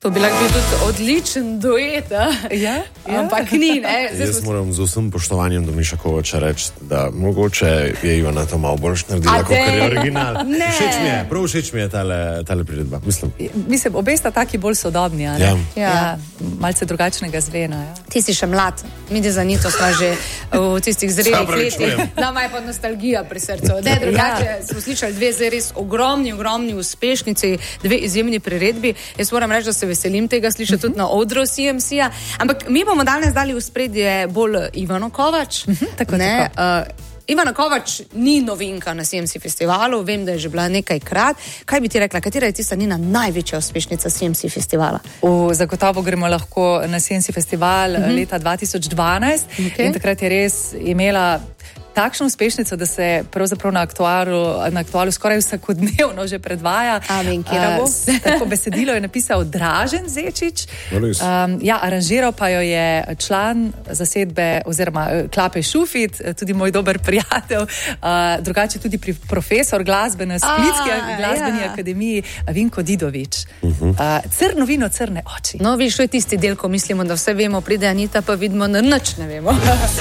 To bi lahko bil tudi odličen duet, Ja? ampak ni, ne? Jaz moram z vsem poštovanjem do Miša Kovača reči, da mogoče je Ivana to malo boljš naredila, kot je original. Všeč mi je, prav všeč mi je tale priredba, mislim. Mislim, obe sta taki bolj sodobni, a ne? Ja. Ja, malce drugačnega zvena, ja. Ti si še mlad, mi za Nito smo že v tistih zrelih letih. Nama je pa nostalgija pri srcu. Ne, drugače smo slišali dve zdaj res ogromni uspešnici, dve izjemni priredbi. Jaz moram reči, da se veselim tega slišati tudi na odru CMC-ja. Ampak mi bomo danes dali v spredje bolj Ivano Kovač. Tako. Ivana Kovač ni novinka na CMC festivalu, vem, da je že bila nekajkrat. Kaj bi ti rekla, katera je tista njena največja uspešnica CMC festivala? Zagotovo gremo lahko na CMC festival leta 2012 in takrat je res imela takšno uspešnico, da se pravzaprav na aktualu skoraj vsakodnevno že predvaja. Amen, kjera bo? Tako besedilo je napisal Dražen Zečič. Aranžiral pa jo je član zasedbe oziroma Klape Šufit, tudi moj dober prijatelj, drugače tudi profesor glasbe na Splitski glasbeni akademiji Vinko Didovič. Crno vino, crne oči. No, viš, to je tisti del, ko mislimo, da vse vemo, pride Anita, pa vidimo, da nič ne vemo.